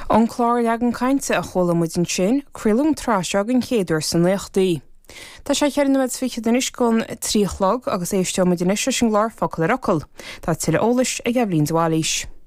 An chláir legan cainte a cholamid an sin, cruilm tráiseag an chéadúir san leachtaí. Tá sé chearnamid fiche den iscon tríchlog agus éisteomid in isise sin glár focail ar ocail. Tá tuile eolais a Geblín Dwalís.